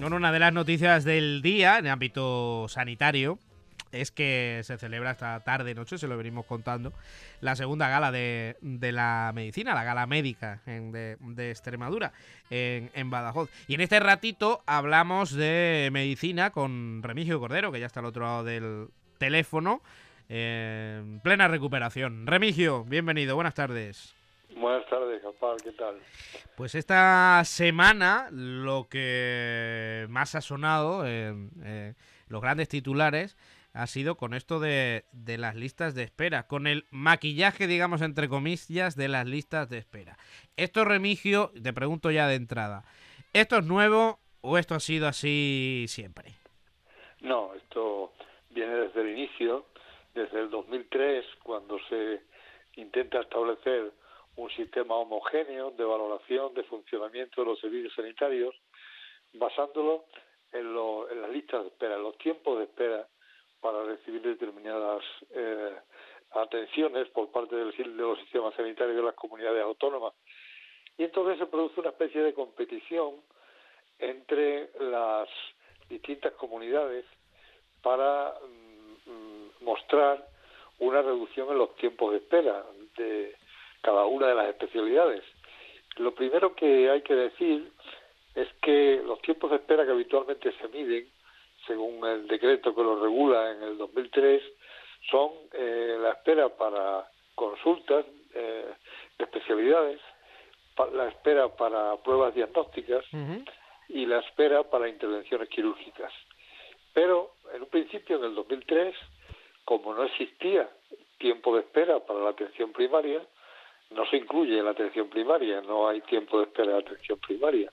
Bueno, una de las noticias del día en el ámbito sanitario es que se celebra esta tarde-noche, se lo venimos contando, la segunda gala de la medicina, la gala médica de Extremadura, en Badajoz. Y en este ratito hablamos de medicina con Remigio Cordero, que ya está al otro lado del teléfono, en plena recuperación. Remigio, bienvenido, buenas tardes. Buenas tardes, Gaspar, ¿qué tal? Pues esta semana lo que más ha sonado en los grandes titulares ha sido con esto de las listas de espera, con el maquillaje, digamos, entre comillas, de las listas de espera. Esto, Remigio, te pregunto ya de entrada, ¿esto es nuevo o esto ha sido así siempre? No, esto viene desde el inicio, desde el 2003, cuando se intenta establecer un sistema homogéneo de valoración de funcionamiento de los servicios sanitarios, basándolo en las listas de espera, en los tiempos de espera para recibir determinadas atenciones por parte de los sistemas sanitarios de las comunidades autónomas. Y entonces se produce una especie de competición entre las distintas comunidades para mostrar una reducción en los tiempos de espera de cada una de las especialidades. Lo primero que hay que decir es que los tiempos de espera que habitualmente se miden, según el decreto que lo regula en el 2003, son la espera para consultas de especialidades, la espera para pruebas diagnósticas y la espera para intervenciones quirúrgicas. Pero en un principio, en el 2003, como no existía tiempo de espera para la atención primaria, no se incluye en la atención primaria, no hay tiempo de espera de atención primaria.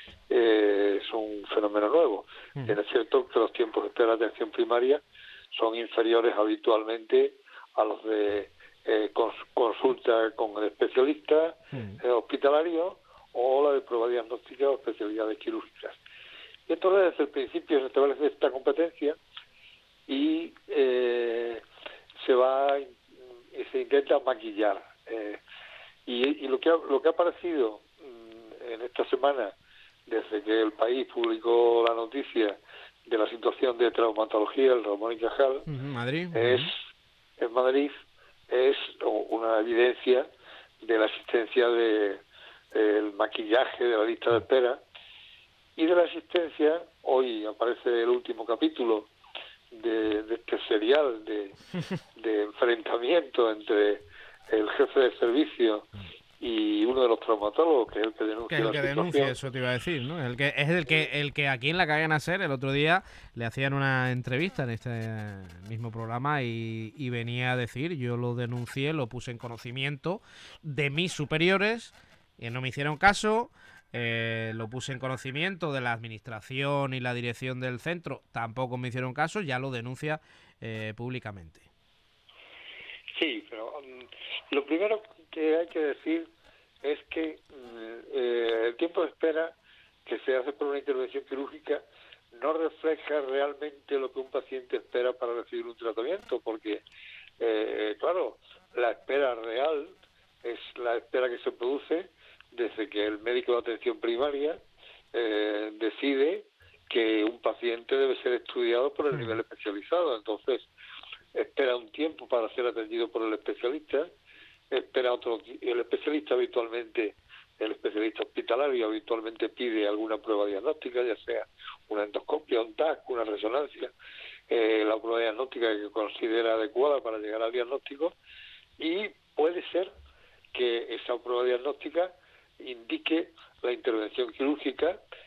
Es un fenómeno nuevo. Es cierto que los tiempos de espera de atención primaria son inferiores habitualmente a los de consulta con el especialista hospitalario o la de prueba diagnóstica o especialidades quirúrgicas. Y entonces desde el principio se establece esta competencia y se intenta maquillar. Y lo que ha aparecido en esta semana, desde que el país publicó la noticia de la situación de traumatología del Ramón y Cajal, Madrid. En Madrid, es una evidencia de la existencia del maquillaje de la lista de espera y de la existencia, hoy aparece el último capítulo de este serial de enfrentamiento entre el jefe de servicio y uno de los traumatólogos, que es el que denuncia la situación. Denuncia, eso te iba a decir, ¿no? El que aquí en la cadena SER el otro día le hacían una entrevista en este mismo programa y venía a decir, yo lo denuncié, lo puse en conocimiento de mis superiores, y no me hicieron caso. Lo puse en conocimiento de la administración y la dirección del centro, tampoco me hicieron caso, ya lo denuncia públicamente. Sí, pero lo primero que hay que decir es que el tiempo de espera que se hace por una intervención quirúrgica no refleja realmente lo que un paciente espera para recibir un tratamiento, porque, claro, la espera real es la espera que se produce desde que el médico de atención primaria decide que un paciente debe ser estudiado por el nivel especializado. Entonces, espera un tiempo para ser atendido por el especialista, el especialista habitualmente, el especialista hospitalario habitualmente pide alguna prueba diagnóstica, ya sea una endoscopia, un TAC, una resonancia, la prueba diagnóstica que considera adecuada para llegar al diagnóstico, y puede ser que esa prueba diagnóstica indique la intervención quirúrgica